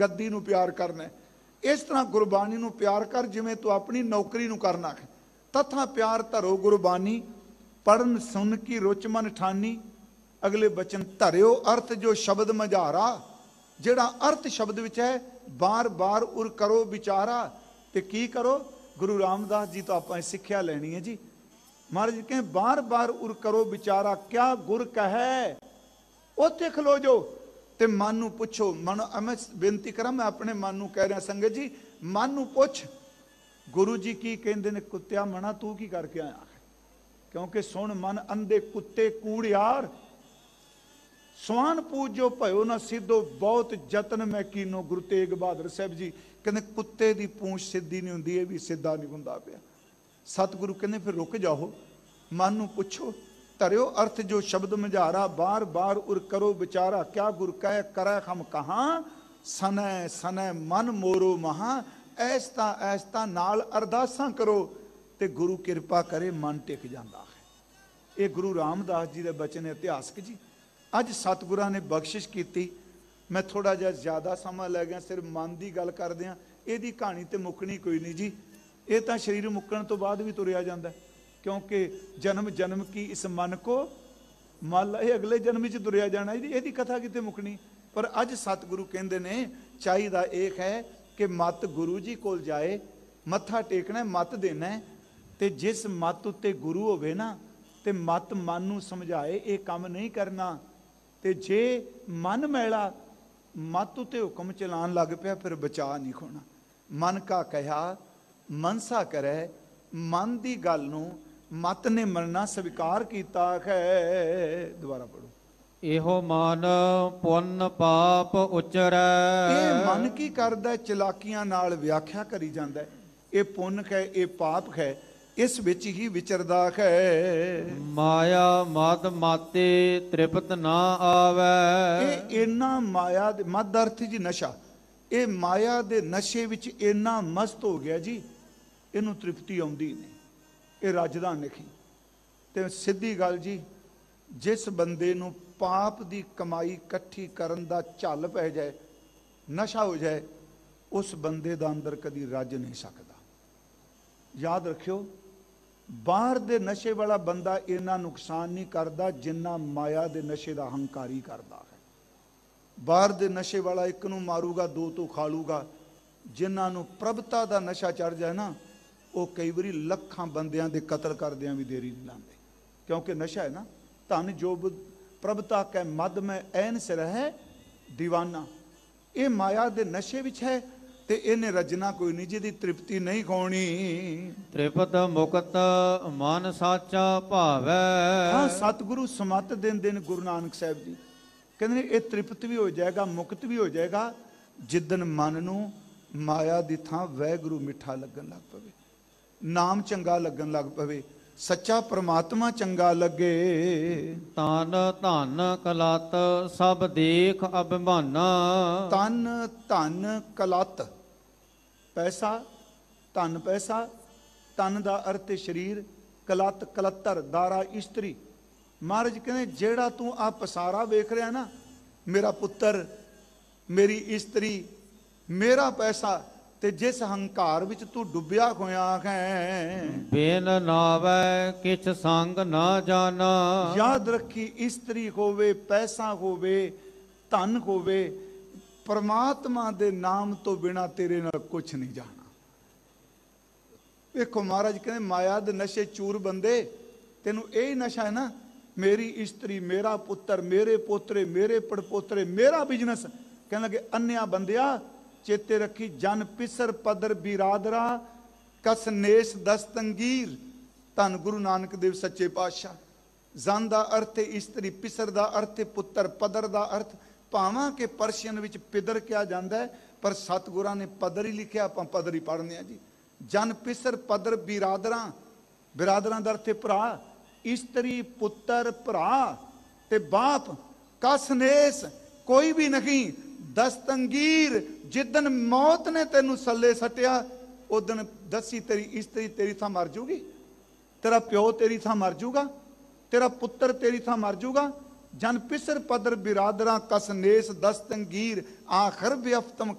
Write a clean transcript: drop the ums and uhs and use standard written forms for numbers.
गद्दी नूं प्यार करना है। इस तरह गुरबाणी नूं प्यार कर जिवें तू अपनी नौकरी नूं करना है। तथा प्यार धरो गुरबानी, पढ़न सुन की रुच मन ठानी। अगले बचन धरियो अर्थ जो शब्द मझारा, जिहड़ा अर्थ शब्द विच है बार बार उर करो विचारा। ते की करो, गुरु रामदास जी तो आपां सिक्ख्या लैनी है जी। महाराज जी कहें बार बार उर करो विचारा, क्या गुर कहे उत्थे खलो जो ते मन नूं पुछो। मन मैं बेनती करा, मैं अपने मन नूं कह रहा संगत जी, मन नूं पुछ गुरु जी की कहंदे ने, कुत्तिया मना तू की करके आया। क्योंकि सुन मन अंधे कुत्ते कूड़ियार, स्वान पूजो भयो ना सिद्धो, बहुत जतन मैं कीनो। गुरु तेग बहादुर साहब जी कहते कुत्ते की पूंछ सिद्धी नहीं होंदी, ये भी सिद्धा नहीं हुंदा पिया। सतगुरु कहते फिर रुक जाओ, मन नूं पुछो। धरियो अर्थ जो शब्द मझारा, बार बार उर करो विचारा। क्या गुर कह करै हम कहाँ, सनै सनै मन मोरो महा। ऐसता ऐसता नाल अरदासां करो ते गुरु किरपा करे मन टिक जाता है। ये गुरु रामदास जी के बचन इतिहासक जी। अज सतगुरां ने बख्शिश की। मैं थोड़ा जिहा ज़्यादा समा लै गया, सिर्फ मन की गल करदे हां। इहदी कहानी तो मुकनी कोई नहीं जी, ये तो शरीर मुकण तो बाद भी तुरिया जाता है। क्योंकि जन्म जन्म की इस मन को मान ला, ये अगले जन्म च तुरिया जाना। यदी कथा कितने मुकनी। पर अज सतगुरु कहते ने चाहिदा एक है कि मत गुरु जी कोल जाए, मत्था टेकना, मत देना है। ते जिस मत उत्ते गुरु होवे ना, ते मत मन नूं समझाए ये काम नहीं करना। ते जे मन मैला मत उत्ते हुक्म चलान लग पिया, फिर बचा नहीं होना। मन का कहा मनसा करे, मन की गल नूं मत ने मनना स्वीकार किया है। दोबारा पढ़ो। एहो मन पुन पाप उचरै। ये मन की करदा, चलाकियां नाल व्याख्या करी जांदा है। ये पुन है, ये पाप है, इस विच ही विचरदा है। माया मद माते तृप्त ना आवे। ये इन्ना माया दे मद अर्थ जी नशा, ये माया दे नशे विच इन्ना मस्त हो गया जी, इनू तृप्ति आउंदी नहीं, ये रजदा नहीं। ते सीधी गल जी, जिस बंदे नू पाप दी कमाई इकट्ठी करन दा झल पै जाए, नशा हो जाए, उस बंदे दा अंदर कदी रज नहीं सकता। याद रखियो, बाहर दे नशे वाला बंदा इन्ना नुकसान नहीं करता जिन्ना माया दे नशे दा हंकारी करता है। बाहर दे नशे वाला एक नू मारूगा, दो तो खा लूगा। जिन्हों प्रभता दा नशा चढ़ जाए ना, वो कई बारी लखां बंदियां दे कतल करदियां भी देरी नहीं लाते। क्योंकि नशा है ना, धन जो प्रभता कै मद में ऐन सिर है दीवाना। ये माया दे नशे विच है, ते इन्हें रजना कोई नहीं, जिहदी तृप्ति नहीं खोनी। तृप्त मुक्त मन साचा भावै। हाँ, सतगुरु समत देंदे ने गुरु नानक साहब जी। कहते ये तृप्त भी हो जाएगा, मुक्त भी हो जाएगा, जिदन मन नूं माया दी थां वैगुरु मिठा लगन लग पवे, नाम चंगा लगन लग पवे, सच्चा परमात्मा चंगा लगे। तन धन कलत सब देख अभिमाना। तन धन कलत, पैसा, धन पैसा, तन दा अर्थ शरीर, कलत कलत्तर दारा इस्त्री। महाराज कहते जेड़ा तू आ पसारा वेख रहा ना, मेरा पुत्र, मेरी इस्त्री, मेरा पैसा, ते जिस हंकार विच तू डुबिया होया है। बिन नावै किछ संग ना जाना। याद रखी, इस्त्री होवे, पैसा होवे, धन होवे, परमात्मा दे नाम तो बिना तेरे नाल कुछ नहीं जाना। देखो महाराज कहते माया दे नशे चूर बंदे, तेनू यही नशा है ना, मेरी इस्त्री, मेरा पुत्र, मेरे पोतरे, मेरे पड़पोतरे, मेरा बिजनेस। कहने लगे अन्या बंदिया चेते रखी, जन पिसर पदर बिरादरा कसनेस दस्तंगीर। धन गुरु नानक देव सच्चे पातशाह। जन का अर्थ है इस्त्री, पिसर का अर्थ है पुत्र, पदर का अर्थ भावां के परशियन विच पिदर किया जाता है, पर सतगुरां ने पदर ही लिखिया, आपां पदर ही पढ़ने जी। जन पिसर पदर बिरादरा, बिरादरां का अर्थ है भरा, इस्त्री पुत्र भरा ते बाप, कसनेस कोई भी नहीं, दस्तंगीर जिदन मौत ने तेनू सले सटिया उदन दसी तेरी इस्त्री तेरी थां मर जूगी, तेरा प्यो तेरी थां मर जूगा, तेरा पुत्र तेरी थां मर जूगा। जन पिसर पदर बिरादरा कसनेस दस्तंगीर आखर व्यफ्तम